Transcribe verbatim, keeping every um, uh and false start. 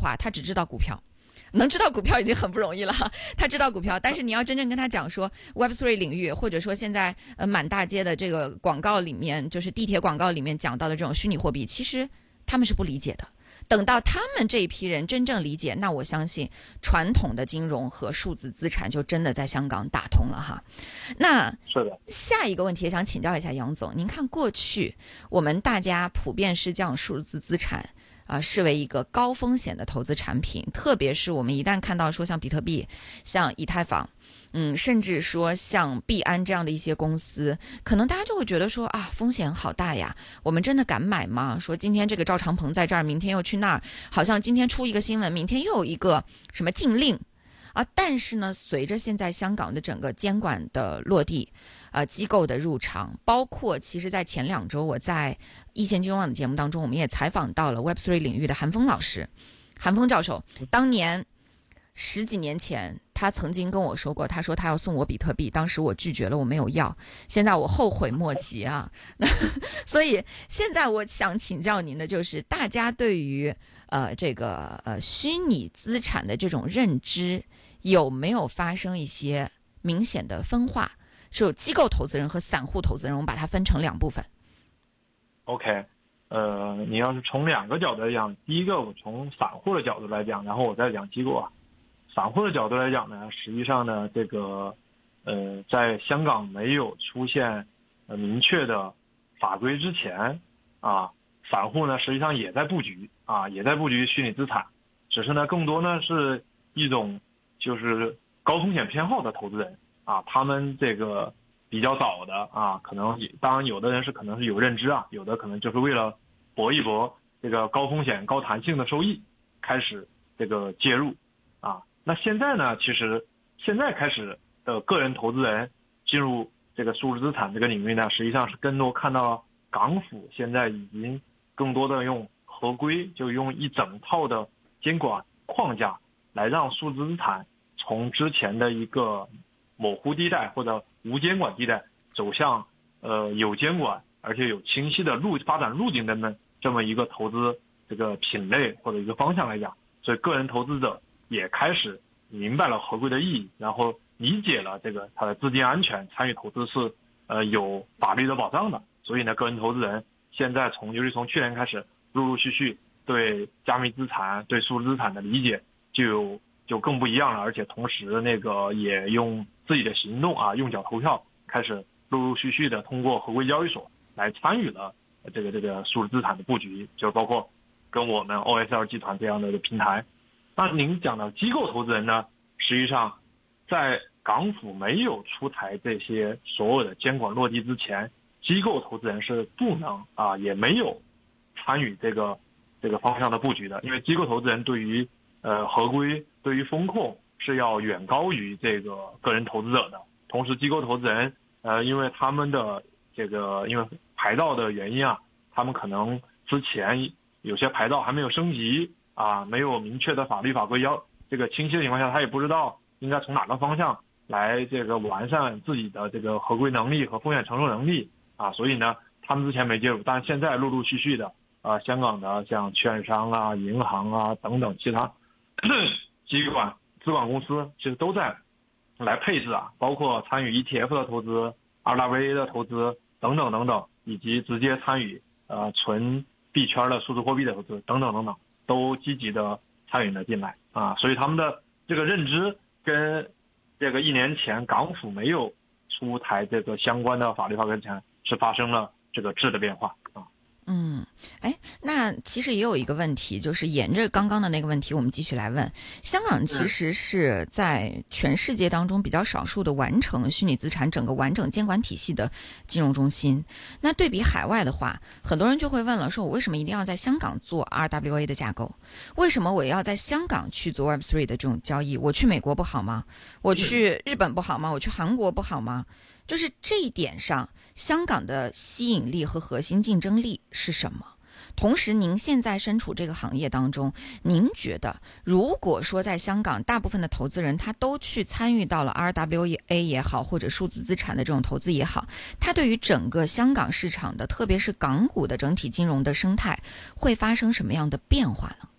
话，他只知道股票。能知道股票已经很不容易了，他知道股票，但是你要真正跟他讲说 Web 三 领域，或者说现在呃满大街的这个广告里面，就是地铁广告里面讲到的这种虚拟货币，其实他们是不理解的。等到他们这一批人真正理解，那我相信传统的金融和数字资产就真的在香港打通了哈。那是的， 下一个问题也想请教一下杨总，您看过去我们大家普遍是将数字资产啊、呃，视为一个高风险的投资产品，特别是我们一旦看到说像比特币、像以太坊，嗯，甚至说像币安这样的一些公司，可能大家就会觉得说啊，风险好大呀，我们真的敢买吗？说今天这个赵长鹏在这儿，明天又去那儿，好像今天出一个新闻，明天又有一个什么禁令啊。但是呢，随着现在香港的整个监管的落地，呃，机构的入场，包括其实在前两周我在一线金融网的节目当中，我们也采访到了 Web 三 领域的韩峰老师，韩峰教授，当年十几年前他曾经跟我说过，他说他要送我比特币，当时我拒绝了，我没有要，现在我后悔莫及啊。所以现在我想请教您的就是，大家对于呃这个呃虚拟资产的这种认知有没有发生一些明显的分化？是有机构投资人和散户投资人，我们把它分成两部分。 OK， 呃，你要是从两个角度来讲，第一个我从散户的角度来讲，然后我再讲机构啊。散户的角度来讲呢，实际上呢，这个呃，在香港没有出现呃明确的法规之前啊，散户呢实际上也在布局啊，也在布局虚拟资产，只是呢更多呢是一种就是高风险偏好的投资人啊，他们这个比较早的啊，可能当然有的人是可能是有认知啊，有的可能就是为了搏一搏这个高风险高弹性的收益，开始这个介入啊。那现在呢，其实现在开始的个人投资人进入这个数字资产这个领域呢，实际上是更多看到港府现在已经更多的用合规，就用一整套的监管框架来让数字资产从之前的一个模糊地带或者无监管地带走向呃有监管而且有清晰的路发展路径的这么一个投资这个品类或者一个方向来讲，所以个人投资者也开始明白了合规的意义，然后理解了这个它的资金安全，参与投资是呃有法律的保障的。所以呢，个人投资人现在从尤其从去年开始，陆陆续续对加密资产、对数字资产的理解就有就更不一样了，而且同时那个也用自己的行动啊，用脚投票，开始陆陆续续的通过合规交易所来参与了这个这个数字资产的布局，就包括跟我们 O S L 集团这样的平台。那您讲到机构投资人呢，实际上在港府没有出台这些所有的监管落地之前，机构投资人是不能啊，也没有参与这个这个方向的布局的，因为机构投资人对于呃合规、对于风控是要远高于这个个人投资者的。同时，机构投资人呃，因为他们的这个因为牌照的原因啊，他们可能之前有些牌照还没有升级啊，没有明确的法律法规要这个清晰的情况下，他也不知道应该从哪个方向来这个完善自己的这个合规能力和风险承受能力啊，所以呢，他们之前没介入，但是现在陆陆续续的啊，香港的像券商啊、银行啊等等其他机管资管公司，其实都在来配置啊，包括参与 E T F 的投资、R W A 的投资等等等等，以及直接参与呃纯币圈的数字货币的投资等等等等。都积极的参与了进来啊，所以他们的这个认知跟这个一年前港府没有出台这个相关的法律法规前是发生了这个质的变化啊。 嗯，哎，那其实也有一个问题，就是沿着刚刚的那个问题，我们继续来问。香港其实是在全世界当中比较少数的完成虚拟资产整个完整监管体系的金融中心。那对比海外的话，很多人就会问了，说我为什么一定要在香港做 R W A 的架构？为什么我要在香港去做 Web 三 的这种交易？我去美国不好吗？我去日本不好吗？我去韩国不好吗？就是这一点上，香港的吸引力和核心竞争力是什么？同时，您现在身处这个行业当中，您觉得如果说在香港大部分的投资人他都去参与到了 R W A 也好，或者数字资产的这种投资也好，它对于整个香港市场的，特别是港股的整体金融的生态会发生什么样的变化呢？